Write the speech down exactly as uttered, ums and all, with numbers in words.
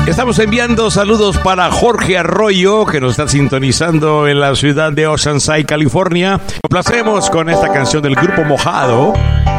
Estamos enviando saludos para Jorge Arroyo, que nos está sintonizando en la ciudad de Oceanside, California. Complacemos con esta canción del Grupo Mojado.